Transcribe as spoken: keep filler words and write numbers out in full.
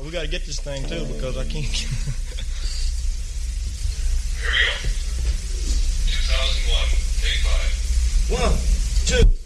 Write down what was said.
we got to get this thing too because I can't. Here we go. two thousand one, take five. One, two.